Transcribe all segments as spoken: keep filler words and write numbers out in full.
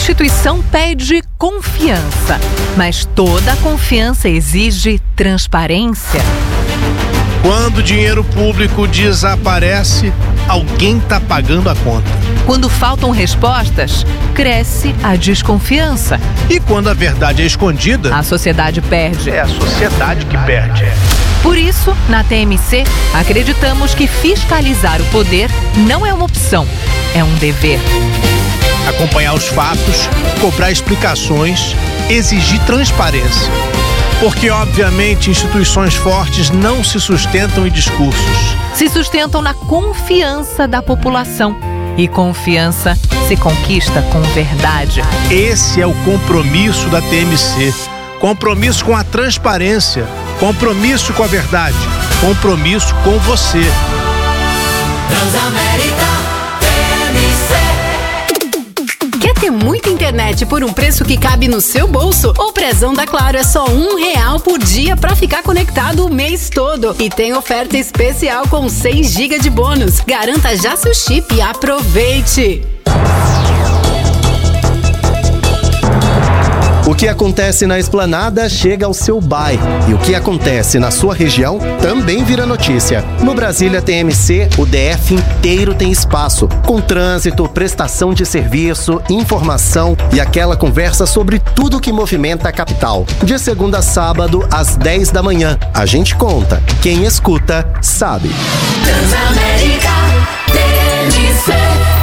Constituição pede confiança, mas toda confiança exige transparência. Quando o dinheiro público desaparece, alguém está pagando a conta. Quando faltam respostas, cresce a desconfiança. E quando a verdade é escondida, a sociedade perde. É a sociedade que perde. Por isso, na T M C, acreditamos que fiscalizar o poder não é uma opção, é um dever. Acompanhar os fatos, cobrar explicações, exigir transparência. Porque, obviamente, instituições fortes não se sustentam em discursos. Se sustentam na confiança da população. E confiança se conquista com verdade. Esse é o compromisso da T M C. Compromisso com a transparência. Compromisso com a verdade. Compromisso com você. Transamérica T M C. Quer ter muita internet por um preço que cabe no seu bolso? O prezão da Claro é só um real por dia pra ficar conectado o mês todo. E tem oferta especial com seis gigas de bônus. Garanta já seu chip e aproveite! O que acontece na Esplanada chega ao seu bairro. E o que acontece na sua região também vira notícia. No Brasília T M C, o D F inteiro tem espaço, com trânsito, prestação de serviço, informação e aquela conversa sobre tudo que movimenta a capital. De segunda a sábado, às dez da manhã. A gente conta. Quem escuta, sabe. Transamérica T M C.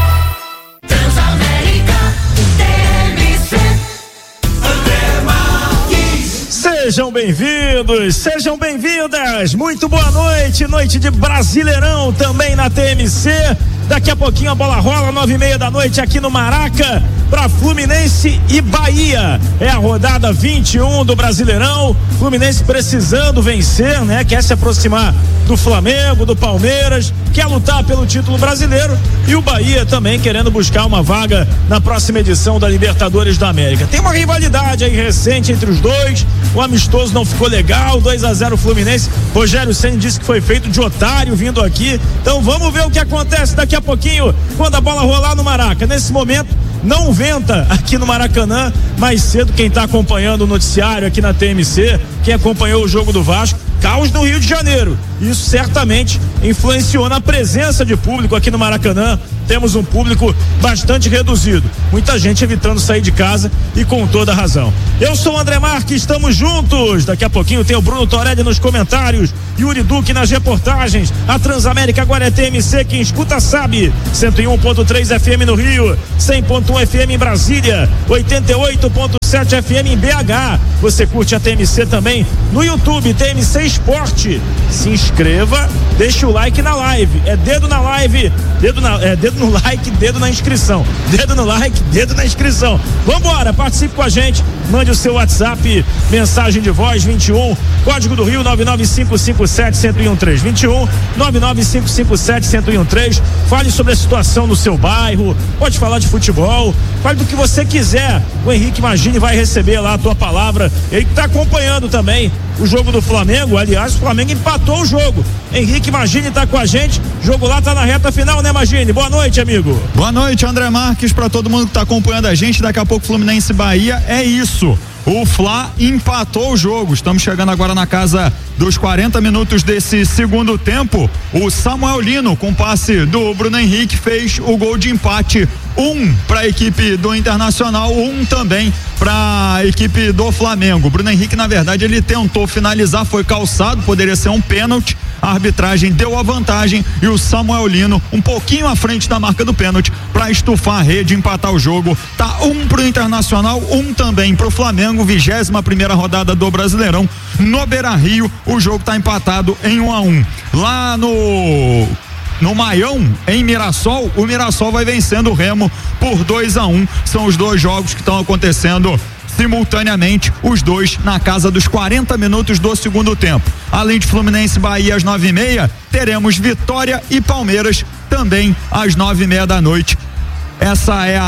Sejam bem-vindos, sejam bem-vindas, muito boa noite, noite de Brasileirão também na T M C. Daqui a pouquinho a bola rola, nove e meia da noite aqui no Maraca, para Fluminense e Bahia. É a rodada vinte e um do Brasileirão. Fluminense precisando vencer, né? Quer se aproximar do Flamengo, do Palmeiras, quer lutar pelo título brasileiro, e o Bahia também querendo buscar uma vaga na próxima edição da Libertadores da América. Tem uma rivalidade aí recente entre os dois, o amistoso não ficou legal, dois a zero Fluminense. Rogério Ceni disse que foi feito de otário vindo aqui, então vamos ver o que acontece daqui a pouquinho, quando a bola rolar no Maraca. Nesse momento não venta aqui no Maracanã. Mais cedo, quem está acompanhando o noticiário aqui na T M C, quem acompanhou o jogo do Vasco, caos no Rio de Janeiro. Isso certamente influenciou na presença de público aqui no Maracanã. Temos um público bastante reduzido, muita gente evitando sair de casa, e com toda razão. Eu sou o André Marques, estamos juntos. Daqui a pouquinho tem o Bruno Torelli nos comentários, Yuri Duque nas reportagens. A Transamérica agora é T M C, quem escuta sabe. cento e um ponto três F M no Rio, cem ponto um F M em Brasília, oitenta e oito ponto sete F M em B H. Você curte a T M C também no YouTube, T M C Esporte. Se inscreva, deixa o like na live. É dedo na live, dedo na, é dedo no like, dedo na inscrição. Dedo no like, dedo na inscrição. Vambora, participe com a gente. Mande o seu WhatsApp, mensagem de voz vinte e um, código do Rio nove nove cinco cinco sete um zero um três. vinte e um, nove nove cinco cinco sete um zero um três. Fale sobre a situação no seu bairro, pode falar de futebol, fale do que você quiser. O Henrique Magini vai receber lá a tua palavra. Ele que está acompanhando também o jogo do Flamengo. Aliás, o Flamengo empatou o jogo. Henrique Magini está com a gente. O jogo lá está na reta final, né, Magini? Boa noite, amigo. Boa noite, André Marques, para todo mundo que está acompanhando a gente. Daqui a pouco Fluminense e Bahia. É isso. O Fla empatou o jogo. Estamos chegando agora na casa dos quarenta minutos desse segundo tempo. O Samuel Lino, com passe do Bruno Henrique, fez o gol de empate. Um para a equipe do Internacional, um também para a equipe do Flamengo. Bruno Henrique, na verdade, ele tentou finalizar, foi calçado, poderia ser um pênalti. A arbitragem deu a vantagem e o Samuel Lino, um pouquinho à frente da marca do pênalti, para estufar a rede, empatar o jogo. Tá um pro Internacional, um também pro Flamengo. vigésima primeira rodada do Brasileirão no Beira-Rio. O jogo tá empatado em um a um. Lá no No Maião, em Mirassol, o Mirassol vai vencendo o Remo por dois a um. São os dois jogos que estão acontecendo simultaneamente, os dois na casa dos quarenta minutos do segundo tempo. Além de Fluminense e Bahia às nove e meia, teremos Vitória e Palmeiras também às nove e meia da noite. Essa é a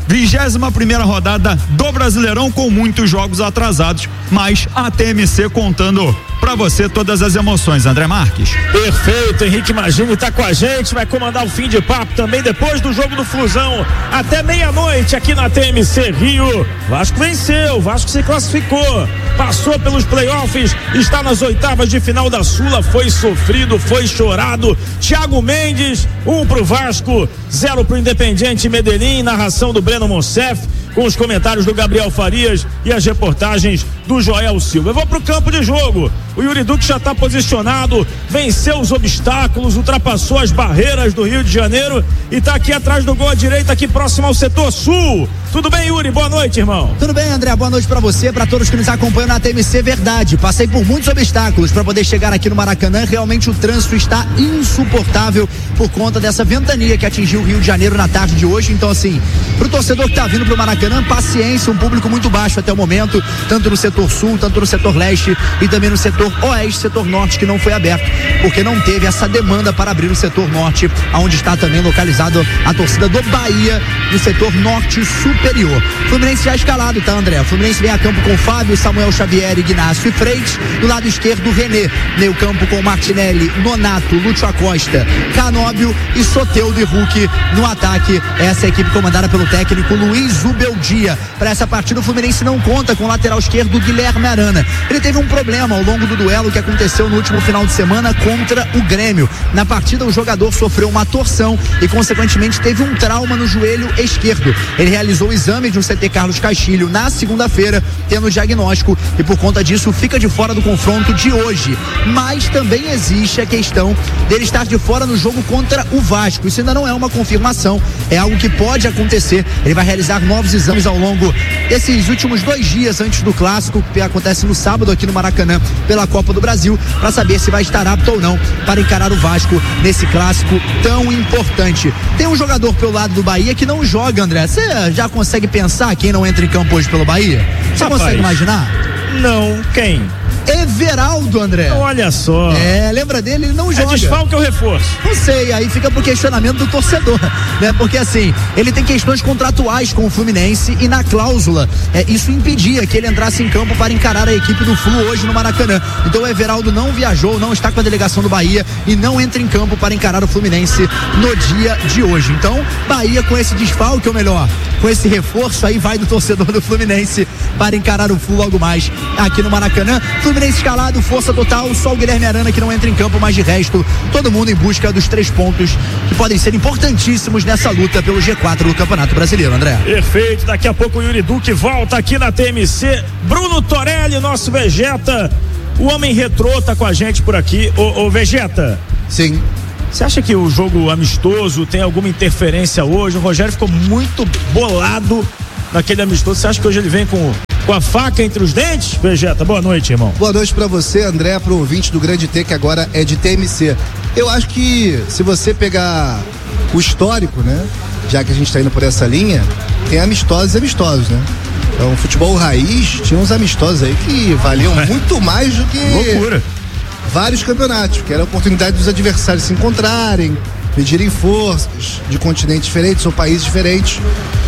vigésima primeira rodada do Brasileirão com muitos jogos atrasados, mas a T M C contando pra você todas as emoções, André Marques. Perfeito, Henrique Magini tá com a gente, vai comandar o fim de papo também depois do jogo do Flusão, até meia-noite aqui na T M C Rio. Vasco venceu, Vasco se classificou, passou pelos playoffs, está nas oitavas de final da Sula, foi sofrido, foi chorado. Thiago Mendes, um pro Vasco, zero pro Independiente Medellín, narração do Breno Monsef, com os comentários do Gabriel Farias e as reportagens do Joel Silva. Eu vou pro campo de jogo. O Yuri Duque já está posicionado, venceu os obstáculos, ultrapassou as barreiras do Rio de Janeiro e está aqui atrás do gol à direita, aqui próximo ao setor sul. Tudo bem, Yuri? Boa noite, irmão. Tudo bem, André? Boa noite pra você, pra todos que nos acompanham na T M C. Verdade, passei por muitos obstáculos para poder chegar aqui no Maracanã. Realmente o trânsito está insuportável por conta dessa ventania que atingiu o Rio de Janeiro na tarde de hoje. Então, assim, pro torcedor que tá vindo pro Maracanã, paciência, um público muito baixo até o momento, tanto no setor sul, tanto no setor leste e também no setor oeste, setor norte, que não foi aberto, porque não teve essa demanda para abrir o setor norte, onde está também localizado a torcida do Bahia, no setor norte superior. Fluminense já escalado, tá, André? Fluminense vem a campo com Fábio, Samuel Xavier, Ignacio e Freitas. Do lado esquerdo, René. Meio campo com Martinelli, Nonato, Lúcio Acosta, Canóbio e Soteldo e Hulk no ataque. Essa é a equipe comandada pelo técnico Luiz Ubeldia. Para essa partida, o Fluminense não conta com o lateral esquerdo Guilherme Arana. Ele teve um problema ao longo do duelo que aconteceu no último final de semana contra o Grêmio. Na partida, o jogador sofreu uma torção e, consequentemente, teve um trauma no joelho esquerdo. Ele realizou o exame de um C T Carlos Castilho na segunda-feira, tendo o diagnóstico, e por conta disso fica de fora do confronto de hoje. Mas também existe a questão dele estar de fora no jogo contra o Vasco. Isso ainda não é uma confirmação, é algo que pode acontecer. Ele vai realizar novos exames ao longo desses últimos dois dias antes do clássico, que acontece no sábado aqui no Maracanã pela Copa do Brasil, para saber se vai estar apto ou não para encarar o Vasco nesse clássico tão importante. Tem um jogador pelo lado do Bahia que não joga, André. Você já consegue pensar quem não entra em campo hoje pelo Bahia? Você Rapaz, consegue imaginar? Não, quem? Everaldo, André. Olha só. É, lembra dele? Ele não joga. É desfalque ou reforço? Não sei, aí fica pro questionamento do torcedor, né? Porque assim, ele tem questões contratuais com o Fluminense e na cláusula, é, isso impedia que ele entrasse em campo para encarar a equipe do Flu hoje no Maracanã. Então o Everaldo não viajou, não está com a delegação do Bahia e não entra em campo para encarar o Fluminense no dia de hoje. Então, Bahia com esse desfalque, ou melhor, com esse reforço aí vai do torcedor do Fluminense para encarar o Flu logo mais aqui no Maracanã. Fluminense escalado, força total, só o Guilherme Arana que não entra em campo, mas de resto, todo mundo em busca dos três pontos que podem ser importantíssimos nessa luta pelo G quatro do Campeonato Brasileiro, André. Perfeito, daqui a pouco o Yuri Duque volta aqui na T M C. Bruno Torelli, nosso Vegeta, o homem retrô, tá com a gente por aqui. Ô, ô Vegeta. Sim. Você acha que o jogo amistoso tem alguma interferência hoje? O Rogério ficou muito bolado naquele amistoso. Você acha que hoje ele vem com com a faca entre os dentes? Vegeta, boa noite, irmão. Boa noite pra você, André, pro ouvinte do Grande T, que agora é de T M C. Eu acho que se você pegar o histórico, né, já que a gente tá indo por essa linha, tem amistosos e amistosos, né? Então, futebol raiz, tinha uns amistosos aí que valiam é. muito mais do que loucura. Vários campeonatos, que era a oportunidade dos adversários se encontrarem, medirem forças de continentes diferentes ou países diferentes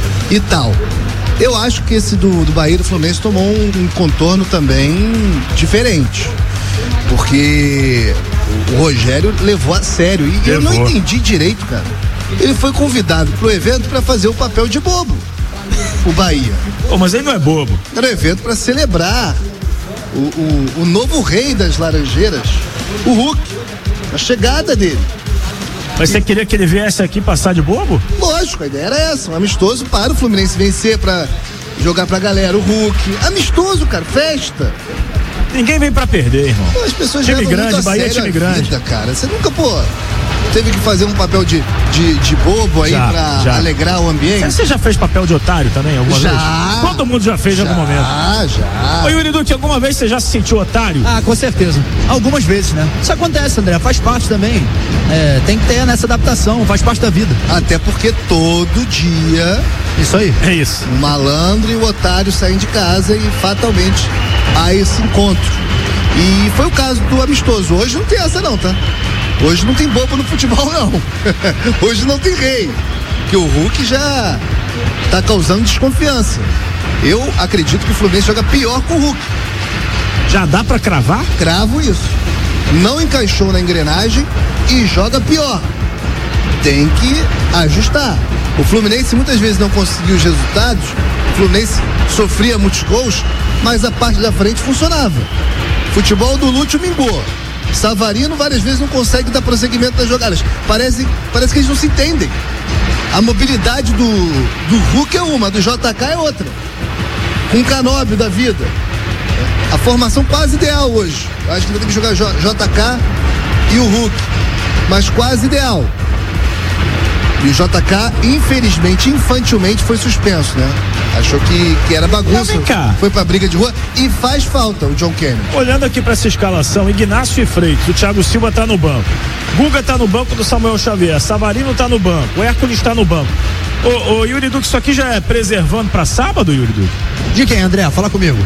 e tal. Eu acho que esse do, do Bahia e do Fluminense tomou um, um contorno também diferente, porque o Rogério levou a sério e levou. Eu não entendi direito, cara. Ele foi convidado pro evento para fazer o papel de bobo, o Bahia. Oh, mas ele não é bobo. Era um evento para celebrar o, o, o novo rei das Laranjeiras, o Hulk, a chegada dele. Mas você queria que ele viesse aqui passar de bobo? Lógico, a ideia era essa, um amistoso para o Fluminense vencer, pra jogar pra galera o Hulk. Amistoso, cara, festa. Ninguém vem pra perder, irmão. As pessoas time levam grande, muito a Bahia é sério time a grande. Vida, cara. Você nunca, pô, teve que fazer um papel de, de, de bobo aí já, pra já. alegrar o ambiente? Você já fez papel de otário também, alguma já, vez? Todo mundo já fez já, em algum momento. Já, já. Ô Yuri Duque, alguma vez você já se sentiu otário? Ah, com certeza. Algumas vezes, né? Isso acontece, André, faz parte também. É, tem que ter nessa adaptação, faz parte da vida. Até porque todo dia... Isso aí. É isso. O malandro e o otário saem de casa e fatalmente há esse encontro. E foi o caso do amistoso. Hoje não tem essa não, tá? Hoje não tem bobo no futebol, não. Hoje não tem rei. Que o Hulk já tá causando desconfiança. Eu acredito que o Fluminense joga pior com o Hulk. Já dá pra cravar? Cravo isso. Não encaixou na engrenagem e joga pior. Tem que ajustar. O Fluminense muitas vezes não conseguiu os resultados. O Fluminense sofria muitos gols, mas a parte da frente funcionava. Futebol do Lúcio mingou. Savarino várias vezes não consegue dar prosseguimento das jogadas. Parece, parece que eles não se entendem. A mobilidade do, do Hulk é uma, do J K é outra. Com o Canóbio da vida. A formação quase ideal hoje. Eu acho que vai ter que jogar J K e o Hulk. Mas quase ideal. E o J K, infelizmente, infantilmente, foi suspenso, né? Achou que, que era bagunça. Foi pra briga de rua e faz falta o John Kennedy. Olhando aqui pra essa escalação, Ignacio e Freitas, o Thiago Silva tá no banco. Guga tá no banco do Samuel Xavier. Savarino tá no banco. O Hércules tá no banco. Ô, ô Yuri Duque, isso aqui já é preservando pra sábado, Yuri Duque? De quem, André? Fala comigo.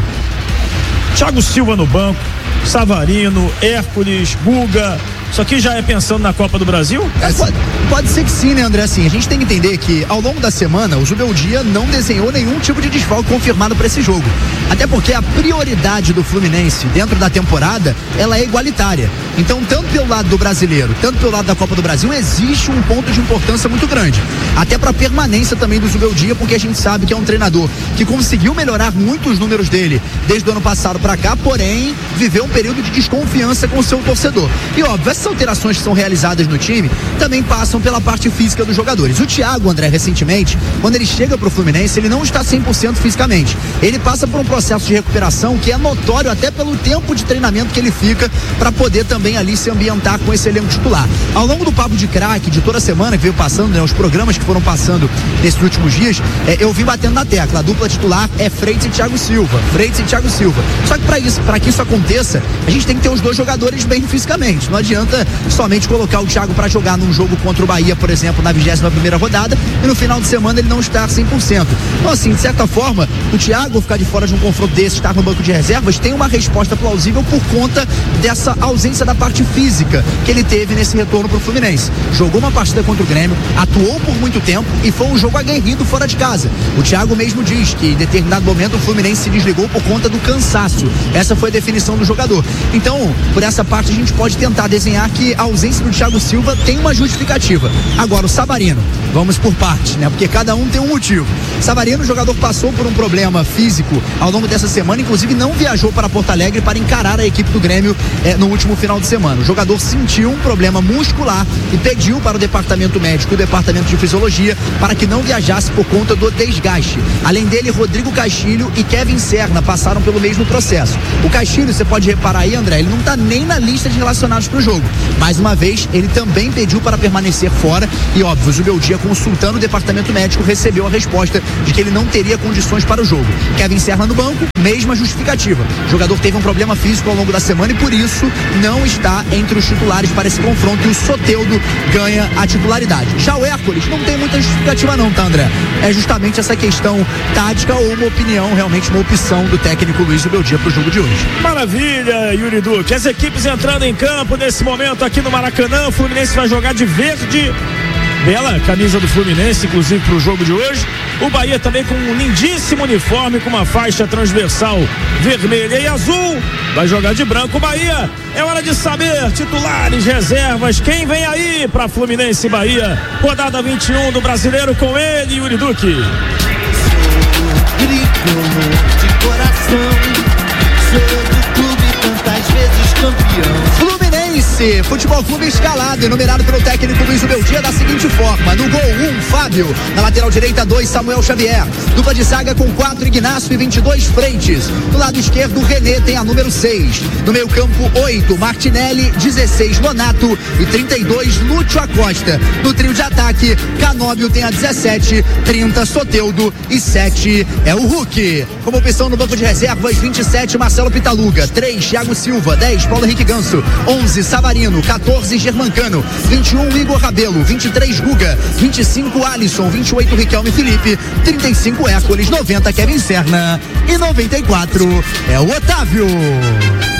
Thiago Silva no banco, Savarino, Hércules, Guga. Isso aqui já é pensando na Copa do Brasil? É, pode, pode ser que sim, né, André? Assim, a gente tem que entender que ao longo da semana o Zubeldia não desenhou nenhum tipo de desfalque confirmado para esse jogo. Até porque a prioridade do Fluminense dentro da temporada, ela é igualitária. Então, tanto pelo lado do brasileiro, tanto pelo lado da Copa do Brasil, existe um ponto de importância muito grande. Até para a permanência também do Zubeldia, porque a gente sabe que é um treinador que conseguiu melhorar muito os números dele desde o ano passado para cá, porém viveu um período de desconfiança com o seu torcedor. E óbvio, essas alterações que são realizadas no time também passam pela parte física dos jogadores. O Thiago, André, recentemente, quando ele chega pro Fluminense, ele não está cem por cento fisicamente. Ele passa por um processo de recuperação que é notório até pelo tempo de treinamento que ele fica para poder também ali se ambientar com esse elenco titular. Ao longo do Papo de Craque, de toda semana que veio passando, né, os programas que foram passando nesses últimos dias, é, eu vim batendo na tecla. A dupla titular é Freitas e Thiago Silva. Freitas e Thiago Silva. Só que para isso, para que isso aconteça, a gente tem que ter os dois jogadores bem fisicamente. Não adianta somente colocar o Thiago para jogar num jogo contra o Bahia, por exemplo, na vigésima primeira rodada, e no final de semana ele não estar cem por cento. Então, assim, de certa forma, o Thiago ficar de fora de um confronto desse, estar no banco de reservas, tem uma resposta plausível por conta dessa ausência da parte física que ele teve nesse retorno pro Fluminense. Jogou uma partida contra o Grêmio, atuou por muito tempo e foi um jogo aguerrido fora de casa. O Thiago mesmo diz que em determinado momento o Fluminense se desligou por conta do cansaço. Essa foi a definição do jogador. Então, por essa parte a gente pode tentar desenhar que a ausência do Thiago Silva tem uma justificativa. Agora, o Savarino, vamos por partes, né? Porque cada um tem um motivo. Savarino, o jogador passou por um problema físico ao longo dessa semana, inclusive não viajou para Porto Alegre para encarar a equipe do Grêmio eh, no último final de semana. O jogador sentiu um problema muscular e pediu para o departamento médico e o departamento de fisiologia para que não viajasse por conta do desgaste. Além dele, Rodrigo Castilho e Kevin Serna passaram pelo mesmo processo. O Castilho, você pode reparar aí, André, ele não está nem na lista de relacionados para o jogo. Mais uma vez, ele também pediu para permanecer fora e, óbvio, o Zubeldia, consultando o departamento médico, recebeu a resposta de que ele não teria condições para o jogo. Kevin Serna no banco, mesma justificativa. O jogador teve um problema físico ao longo da semana e, por isso, não está entre os titulares para esse confronto e o Soteldo ganha a titularidade. Já o Hércules não tem muita justificativa não, tá, André? É justamente essa questão tática ou uma opinião, realmente uma opção do técnico Luiz Zubeldia para o jogo de hoje. Maravilha, Yuri Duque. As equipes entrando em campo nesse momento aqui no Maracanã. O Fluminense vai jogar de verde. Bela camisa do Fluminense, inclusive, para o jogo de hoje. O Bahia também com um lindíssimo uniforme, com uma faixa transversal vermelha e azul. Vai jogar de branco. O Bahia, é hora de saber titulares, reservas, quem vem aí para Fluminense e Bahia. Rodada vinte e um do Brasileiro com ele, Yuri Duque. De coração, sou do clube tantas vezes campeão. Fluminense, Futebol Clube escalado, enumerado pelo técnico Luiz Zubeldia da seguinte forma: no gol um, Fábio, na lateral direita dois, Samuel Xavier, dupla de zaga com quatro, Ignacio e vinte e dois, Freitas, do lado esquerdo René tem a número seis, no meio campo oito, Martinelli, dezesseis, Nonato e trinta e dois, Lúcio Acosta, no trio de ataque, Canóbio tem a dezessete, trinta, Soteldo e sete é o Hulk. Como opção no banco de reservas, vinte e sete, Marcelo Pitaluga, três, Thiago Silva, dez, Paulo Henrique Ganso, onze, Savarino, quatorze, Germancano, vinte e um, Igor Rabelo, vinte e três, Guga, vinte e cinco, Alisson, vinte e oito, Riquelme Felipe, trinta e cinco, Hércules, noventa, Kevin Serna e noventa e quatro é o Otávio.